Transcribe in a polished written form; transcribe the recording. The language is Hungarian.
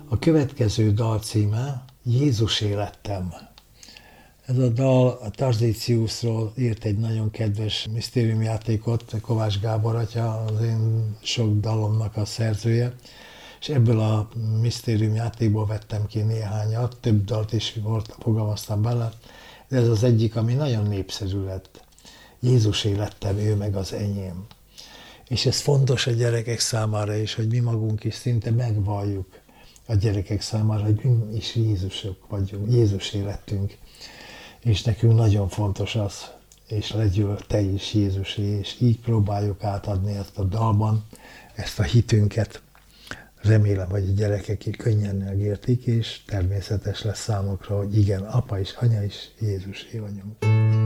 A következő dal címe Jézusé lettem. Ez a dal a Tarzíciusról írt egy nagyon kedves misztériumjátékot, Kovács Gábor atya, az én sok dalomnak a szerzője, és ebből a misztériumjátékból vettem ki néhányat, több dalt is fogalmaztam bele, de ez az egyik, ami nagyon népszerű lett. Jézusé lettem, ő meg az enyém. És ez fontos a gyerekek számára is, hogy mi magunk is szinte megvalljuk a gyerekek számára, hogy mi is Jézusok vagyunk, Jézusé lettünk. És nekünk nagyon fontos az, és legyél te is Jézusé, és így próbáljuk átadni ezt a dalban, ezt a hitünket. Remélem, hogy a gyerekek könnyen megértik, és természetes lesz számukra, hogy igen, apa és anya is Jézusé vagyunk.